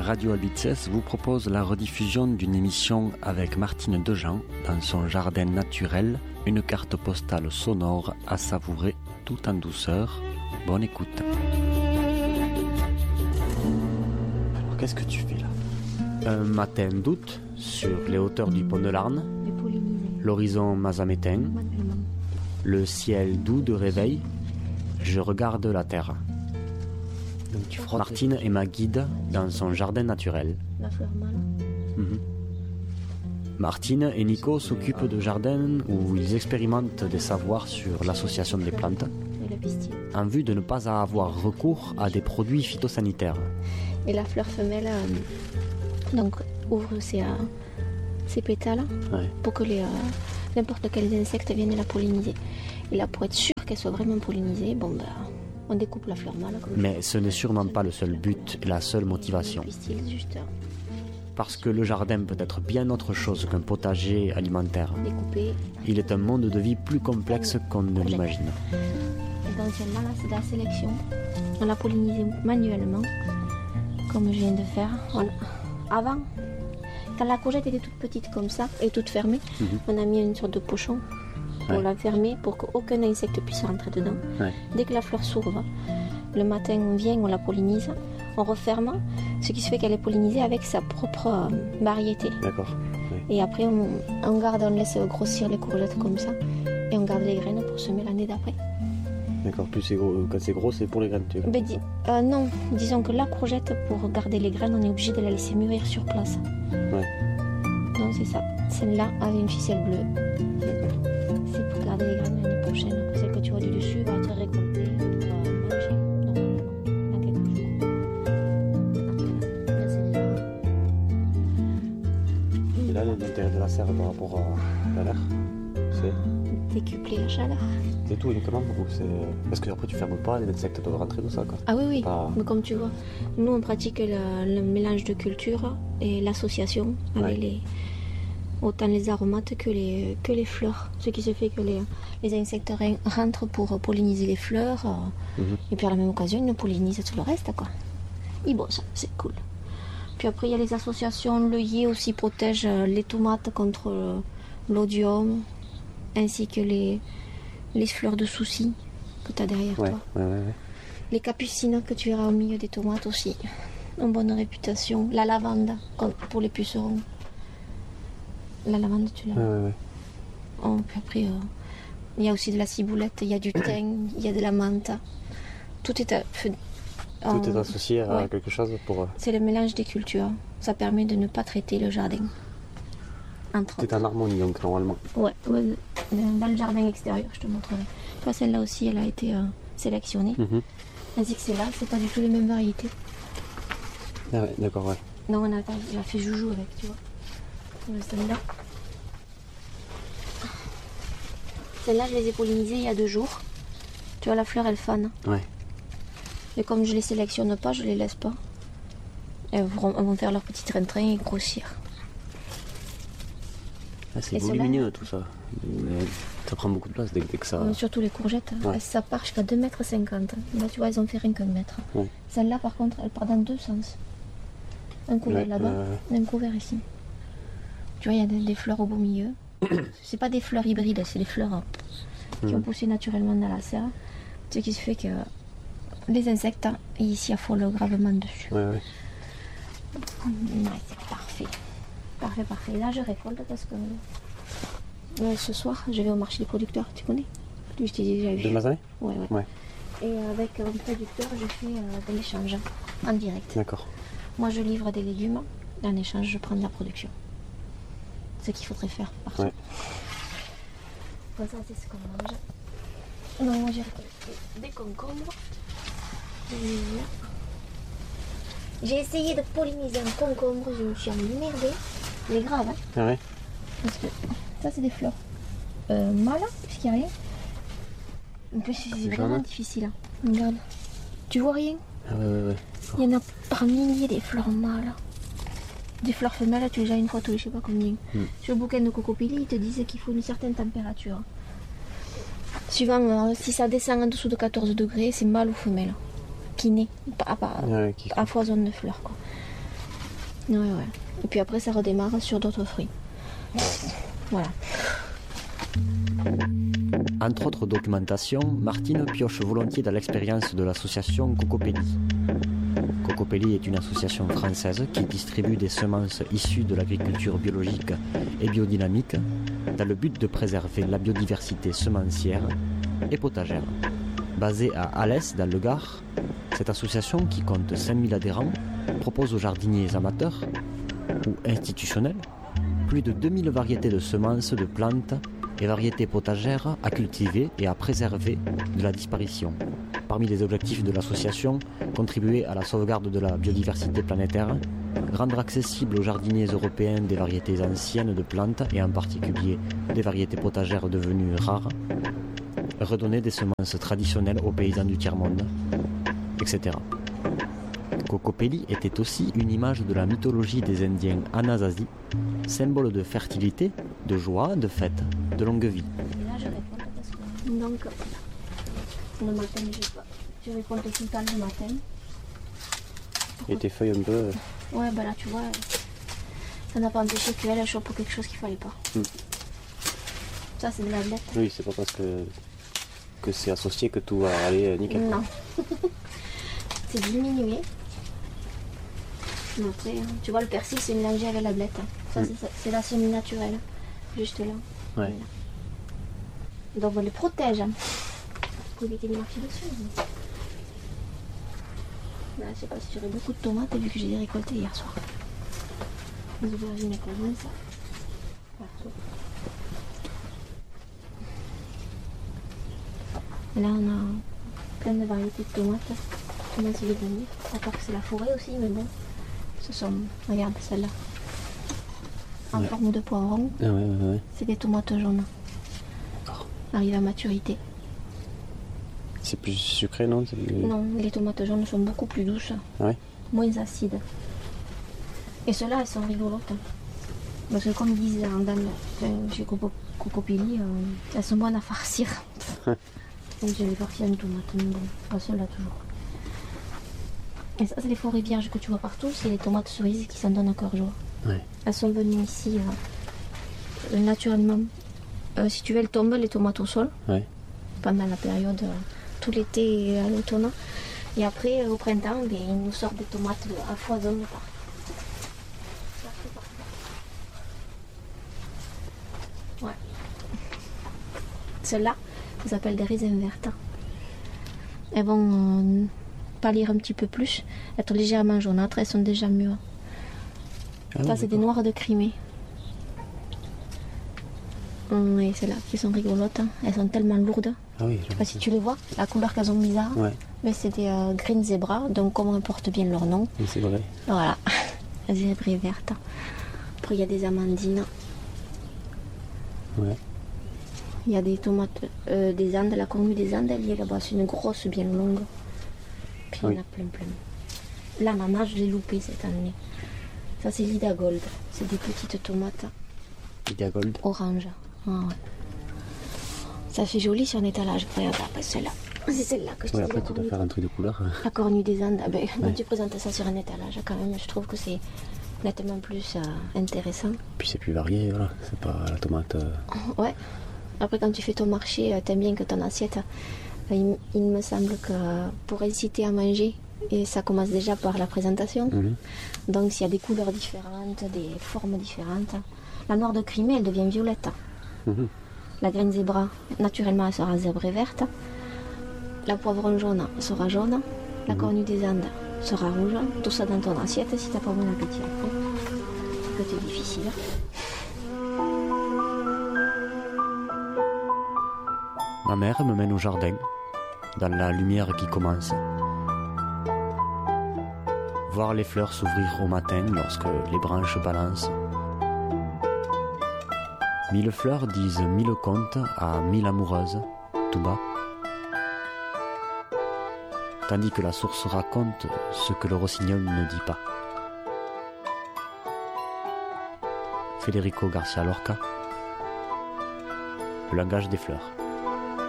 Radio Albitzès vous propose la rediffusion d'une émission avec Martine Dejean dans son jardin naturel, une carte postale sonore à savourer tout en douceur. Bonne écoute. Alors, qu'est-ce que tu fais là? Un matin d'août, sur les hauteurs du pont de Larn, l'horizon mazamétain, le ciel doux de réveil, je regarde la terre. Martine est ma guide dans son jardin naturel. La fleur mâle. Martine et Nico s'occupent de jardins où ils expérimentent des savoirs sur l'association des plantes en vue de ne pas avoir recours à des produits phytosanitaires. Et la fleur femelle donc, ouvre ses pétales pour que n'importe quels insectes viennent la polliniser. Et là, pour être sûr qu'elle soit vraiment pollinisée, on découpe la fleur mâle. Mais ce n'est sûrement pas le seul but et la seule motivation. Parce que le jardin peut être bien autre chose qu'un potager alimentaire. Découpé. Il est un monde de vie plus complexe qu'on ne l'imagine. Et dans celle-là, c'est de la sélection. On l'a pollinisée manuellement, comme je viens de faire. Voilà. Avant, quand la courgette était toute petite comme ça et toute fermée, on a mis une sorte de pochon pour la fermer, pour qu'aucun insecte puisse rentrer dedans. Dès que la fleur s'ouvre, le matin on vient, on la pollinise, on referme, ce qui se fait qu'elle est pollinisée avec sa propre variété. D'accord. Et après on garde, on laisse grossir les courgettes comme ça, et on garde les graines pour semer l'année d'après. D'accord, plus c'est gros, quand c'est gros, c'est pour les graines, tu vois. Non, disons que la courgette, pour garder les graines, on est obligé de la laisser mûrir sur place. Donc c'est ça. Celle-là avait une ficelle bleue. C'est pour garder les graines l'année prochaine. Après, celle que tu vois du dessus va être récoltée pour manger normalement dans quelques jours. Là, celle-là. Et là, l'intérêt de la serre par rapport à l'air, c'est décupler la chaleur. C'est tout uniquement ou c'est... Parce que après tu fermes pas, les insectes doivent rentrer dans ça quoi. Ah oui. Mais comme tu vois, nous on pratique le mélange de cultures et l'association avec autant les aromates que les fleurs. Ce qui se fait que les insectes rentrent pour polliniser les fleurs et puis à la même occasion ils nous pollinisent tout le reste quoi. Et bon ça c'est cool. Puis après il y a les associations, l'œillet aussi protège les tomates contre l'odium ainsi que les fleurs de souci que tu as derrière toi. Les capucines que tu verras au milieu des tomates aussi ont bonne réputation. La lavande pour les pucerons. La lavande tu l'as. Puis après il y a aussi de la ciboulette, il y a du thym, il y a de la menthe. Tout est associé à quelque chose pour... C'est le mélange des cultures. Ça permet de ne pas traiter le jardin. C'est en harmonie donc normalement. Dans le jardin extérieur, je te montrerai. Tu vois, celle-là aussi, elle a été sélectionnée. Ainsi que celle-là, c'est pas du tout les mêmes variétés. Ah ouais, d'accord, ouais. Non, on a fait joujou avec, tu vois. Celle-là. Celle-là, je les ai pollinisées il y a 2 jours. Tu vois, la fleur, elle fane. Et comme je les sélectionne pas, je les laisse pas. Elles vont faire leur petit train-train et grossir. C'est volumineux tout ça. Ça prend beaucoup de place dès que ça... Surtout les courgettes, ça part jusqu'à 2,50 m. Là tu vois, elles ont fait rien qu'un mètre. Celle-là par contre, elle part dans 2 sens. Un couvert là-bas, un couvert ici. Tu vois, il y a des fleurs au beau milieu. C'est pas des fleurs hybrides, c'est des fleurs qui ont poussé naturellement dans la serre. Ce qui se fait que les insectes, ici, affolent gravement dessus. C'est parfait. Parfait. Là, je récolte parce que ce soir, je vais au marché des producteurs. Tu connais? Je t'ai déjà vu. De Mazamet? Ouais. Et avec un producteur, je fais de l'échange en direct. D'accord. Moi, je livre des légumes. En échange, je prends de la production. Ce qu'il faudrait faire partout. Comme ça, c'est ce qu'on mange. Non, moi, j'ai récolté des concombres. J'ai essayé de polliniser un concombre. Je me suis emmerdée. Mais grave, hein. Parce que ça, c'est des fleurs mâles, puisqu'il n'y a rien. En plus, c'est vraiment difficile. Hein. Regarde. Tu vois rien? Il y en a par milliers des fleurs mâles. Des fleurs femelles, tu les as une fois tous les je sais pas combien. Sur le bouquin de Cocopelli, ils te disent qu'il faut une certaine température. Suivant si ça descend en dessous de 14 degrés, c'est mâle ou femelle qui naît à foison de fleurs. Quoi. Ouais, ouais. Et puis après, ça redémarre sur d'autres fruits. Voilà. Entre autres documentations, Martine pioche volontiers dans l'expérience de l'association Cocopelli. Cocopelli est une association française qui distribue des semences issues de l'agriculture biologique et biodynamique dans le but de préserver la biodiversité semencière et potagère. Basée à Alès, dans le Gard, cette association, qui compte 5000 adhérents, propose aux jardiniers amateurs ou institutionnels plus de 2000 variétés de semences, de plantes et variétés potagères à cultiver et à préserver de la disparition. Parmi les objectifs de l'association, contribuer à la sauvegarde de la biodiversité planétaire, rendre accessible aux jardiniers européens des variétés anciennes de plantes et en particulier des variétés potagères devenues rares, redonner des semences traditionnelles aux paysans du tiers-monde, etc. Cocopelli était aussi une image de la mythologie des Indiens Anasazi, symbole de fertilité, de joie, de fête, de longue vie. Et là, je réponds parce que... Donc, le matin, je réponds tout le temps le matin. Et tes feuilles un peu... Ouais, bah là, tu vois, ça n'a pas empêché qu'elle chope pour quelque chose qu'il fallait pas. Ça, c'est de la blette. Oui, c'est pas parce que c'est associé que tout va aller nickel. Non. C'est diminué. Mais après, tu vois, le persil, c'est mélangé avec la blette. Ça, c'est la semis naturelle. Juste là. Ouais. Voilà. Donc, on les protège. Pour éviter les marcher dessus. Là, je sais pas si j'aurai beaucoup de tomates vu que j'ai les récoltées hier soir. Les aubergines et comme ça. Partout. Et là, on a plein de variétés de tomates. Comment c'est les venir. À part que c'est la forêt aussi, mais bon. Ce sont, regarde celle-là. En forme de poivron. Ah ouais. C'est des tomates jaunes. D'accord. Arrivent à maturité. C'est plus sucré, non? Non, les tomates jaunes sont beaucoup plus douces. Ouais. Moins acides. Et ceux-là, elles sont rigolotes. Parce que comme ils disent chez Cocopelli, elles sont bonnes à farcir. Donc je vais farcir une tomate, mais bon, pas celle-là toujours. Et ça, c'est les forêts vierges que tu vois partout, c'est les tomates cerises qui s'en donnent à cœur joie. Ouais. Elles sont venues ici naturellement. Si tu veux, elles tombent, les tomates au sol. Ouais. Pendant la période, tout l'été et à l'automne. Et après, au printemps, ils nous sortent des tomates à foison. Ouais. Celles-là, ça s'appelle des raisins vertes. Elles vont pâlir un petit peu plus, être légèrement jaunâtres, elles sont déjà mûres. Ah, ça, c'est des noires de Crimée. Et celles-là qui sont rigolotes, elles sont tellement lourdes. Ah oui, je sais pas si tu les vois, la couleur qu'elles ont bizarre. Ouais. Mais c'est des green zebra, donc comme elles portent bien leur nom. Oui, c'est vrai. Voilà, zébrée verte. Après, il y a des amandines. Ouais. Il y a des tomates des Andes, la cornue des Andes, elle y est là-bas, c'est une grosse bien longue. Puis il y en a plein. Là, maman, je l'ai loupé cette année. Ça, c'est l'Ida Gold. C'est des petites tomates. L'Ida Gold orange. Ah, ouais. Ça fait joli sur un étalage. Regarde, après celle-là. C'est celle-là que je te dis. Après, tu dois faire un truc de couleur. La cornue des Andes. Ah, ben, quand tu présentes ça sur un étalage, quand même, je trouve que c'est nettement plus intéressant. Puis c'est plus varié, voilà. C'est pas la tomate. Ouais. Après, quand tu fais ton marché, t'aimes bien que ton assiette. Il me semble que pour inciter à manger, et ça commence déjà par la présentation. Donc s'il y a des couleurs différentes, des formes différentes. La noire de Crimée, elle devient violette. La graine zébra, naturellement, elle sera zébrée verte. La poivron jaune sera jaune. La cornue des Andes sera rouge. Tout ça dans ton assiette si t'as pas bon appétit après. C'est que c'est difficile. Ma mère me mène au jardin, dans la lumière qui commence. Voir les fleurs s'ouvrir au matin lorsque les branches balancent. 1000 fleurs disent 1000 contes à 1000 amoureuses, tout bas. Tandis que la source raconte ce que le rossignol ne dit pas. Federico Garcia Lorca, Le langage des fleurs.